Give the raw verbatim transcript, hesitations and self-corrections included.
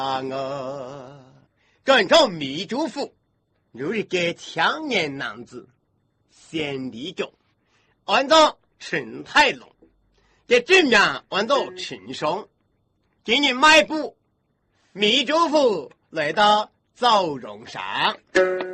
我赶着米主府有一个青年男子先立脚，按照陈太龙这正面按照陈双，今日迈步米主府来到枣荣山。